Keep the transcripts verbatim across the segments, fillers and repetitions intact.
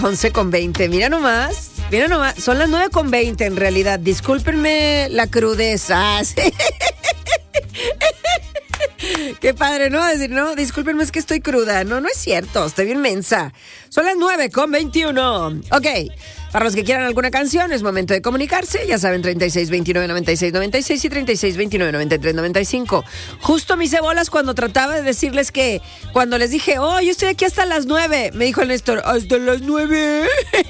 once con veinte, mira nomás, mira nomás, son las nueve con veinte en realidad, discúlpenme la crudeza. ¿Sí? Qué padre, ¿no? Decir, no, discúlpenme, es que estoy cruda. No, no es cierto, estoy bien mensa. Son las nueve con veintiuno. Ok, para los que quieran alguna canción, es momento de comunicarse. Ya saben, treinta y seis veintinueve noventa y seis noventa y seis y treinta y seis veintinueve noventa y tres noventa y cinco. Justo me hice bolas cuando trataba de decirles que, cuando les dije, oh, yo estoy aquí hasta las nueve, me dijo el Néstor, ¿hasta las nueve?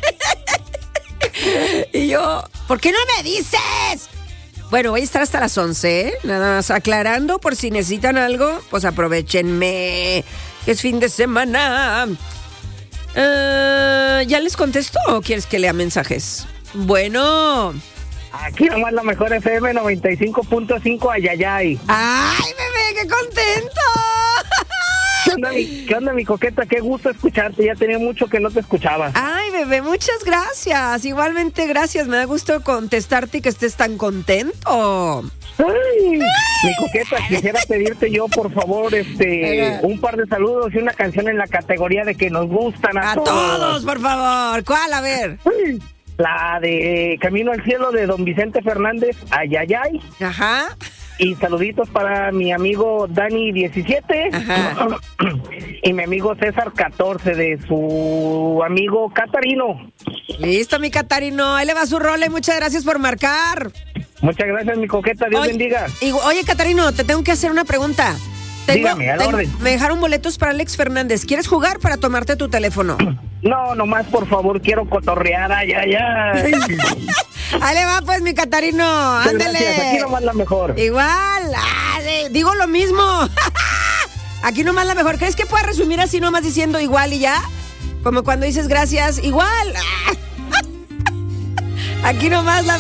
Y yo, ¿por qué no me dices? Bueno, voy a estar hasta las once, ¿eh? Nada más aclarando, por si necesitan algo, pues aprovechenme, que es fin de semana. Uh, ¿Ya les contesto o quieres que lea mensajes? Bueno. Aquí nomás la mejor F M noventa y cinco punto cinco, ayayay. ¡Ay, bebé, qué contento! ¿Qué onda, mi, ¿Qué onda, mi coqueta? Qué gusto escucharte, ya tenía mucho que no te escuchaba. Ay, bebé, muchas gracias. Igualmente, gracias, me da gusto contestarte y que estés tan contento. Ay, mi coqueta, quisiera pedirte yo, por favor, este, un par de saludos y una canción en la categoría de que nos gustan a, a todos. A todos, por favor. ¿Cuál? A ver. Ay, la de Camino al Cielo de don Vicente Fernández, ayayay. Ajá. Y saluditos para mi amigo Dani diecisiete. Ajá. Y mi amigo César catorce de su amigo Catarino. Listo, mi Catarino. Ahí le va su rol y muchas gracias por marcar. Muchas gracias, mi coqueta. Dios oye, bendiga. Y, oye, Catarino, te tengo que hacer una pregunta. Tengo, Dígame, a la tengo, orden. Me dejaron boletos para Alex Fernández. ¿Quieres jugar para tomarte tu teléfono? No, nomás, por favor, quiero cotorrear. Ay, ay, ay. Ahí le va, pues, mi Catarino. Ándele. Gracias, aquí nomás la mejor. Igual. Ah, digo lo mismo. Aquí nomás la mejor. ¿Crees que puedes resumir así nomás diciendo igual y ya? Como cuando dices gracias, igual. Aquí nomás la